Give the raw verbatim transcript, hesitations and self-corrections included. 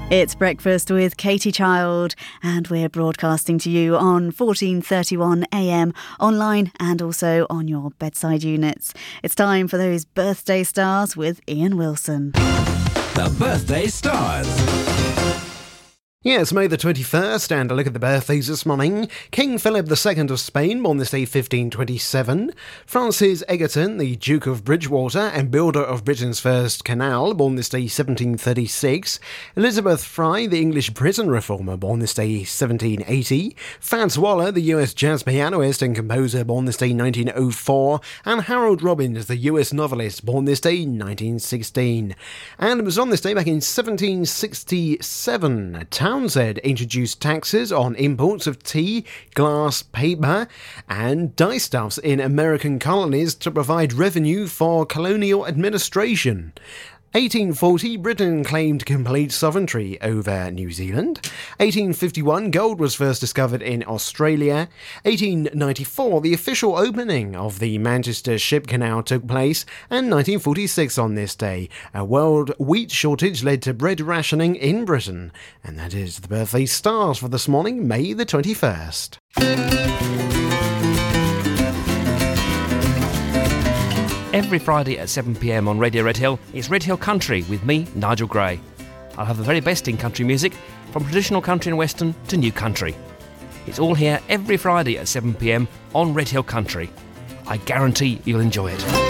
It's Breakfast with Katie Child, and we're broadcasting to you on fourteen thirty-one A M, online and also on your bedside units. It's time for those birthday stars with Ian Wilson. The Birthday Stars. Yeah, it's May the twenty-first, and a look at the birthdays this morning. King Philip the Second of Spain, born this day fifteen twenty-seven. Francis Egerton, the Duke of Bridgewater and builder of Britain's first canal, born this day seventeen thirty-six. Elizabeth Fry, the English prison reformer, born this day seventeen eighty. Fats Waller, the U S jazz pianist and composer, born this day nineteen oh four. And Harold Robbins, the U S novelist, born this day nineteen sixteen. And it was on this day back in seventeen sixty-seven. Townsend introduced taxes on imports of tea, glass, paper and dyestuffs in American colonies to provide revenue for colonial administration. eighteen forty, Britain claimed complete sovereignty over New Zealand. eighteen fifty-one, gold was first discovered in Australia. eighteen ninety-four, the official opening of the Manchester Ship Canal took place. And nineteen forty-six on this day, a world wheat shortage led to bread rationing in Britain. And that is the birthday stars for this morning, May the twenty-first. Every Friday at seven p m on Radio Red Hill, it's Red Hill Country with me, Nigel Gray. I'll have the very best in country music, from traditional country and western to new country. It's all here every Friday at seven p m on Red Hill Country. I guarantee you'll enjoy it.